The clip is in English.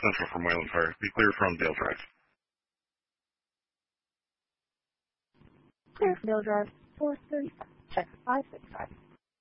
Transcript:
Central from Wayland Fire. Be clear from Dale Drive. Clear from Dale Drive, 435. Check 565.